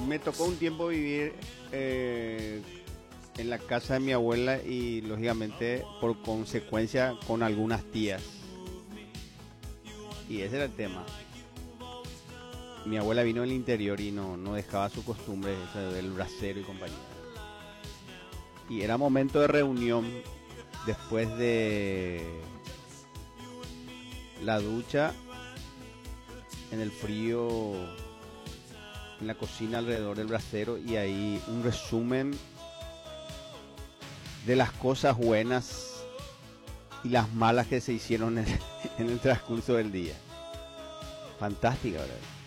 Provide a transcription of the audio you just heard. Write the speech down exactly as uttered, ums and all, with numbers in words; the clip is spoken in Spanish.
Me tocó un tiempo vivir eh, en la casa de mi abuela y lógicamente por consecuencia con algunas tías. Y ese era el tema. Mi abuela vino del interior y no, no dejaba su costumbre, esa del brasero y compañía. Y era momento de reunión después de la ducha, en el frío, en la cocina alrededor del brasero, y ahí un resumen de las cosas buenas y las malas que se hicieron en, en el transcurso del día. Fantástica, ¿verdad?